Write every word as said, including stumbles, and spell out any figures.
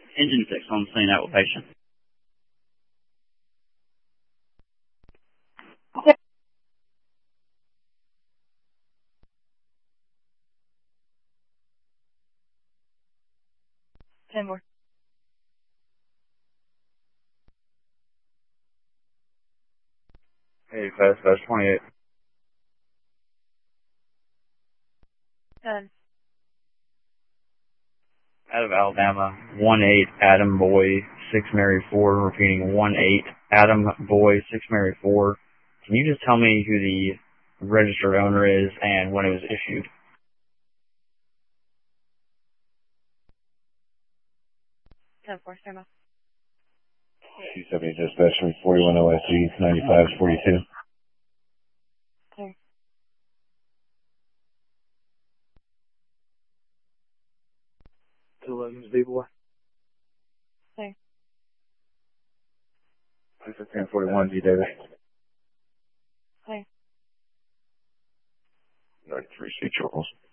Engine six on scene application. Ten more. Hey, fast, fast, twenty-eight. Ten. Out of Alabama, one eight, Adam Boy, six Mary four, repeating one eight, Adam Boy, six Mary four. Can you just tell me who the registered owner is and when it was issued? Ten four, stand by. C seventy dispatch from forty-one O S E, ninety-five forty-two. Clear. Two Logan's B-Boy. Clear. ten forty-one G Davis. Clear. ninety-three C Charles.